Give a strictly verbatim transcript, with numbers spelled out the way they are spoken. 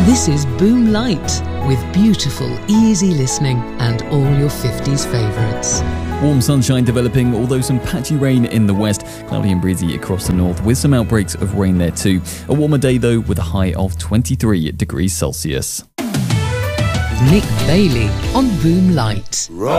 This is Boom Light, with beautiful, easy listening and all your fifties favourites. Warm sunshine developing, although some patchy rain in the west. Cloudy and breezy across the north, with some outbreaks of rain there too. A warmer day though, with a high of twenty-three degrees Celsius. Nick Bailey on Boom Light.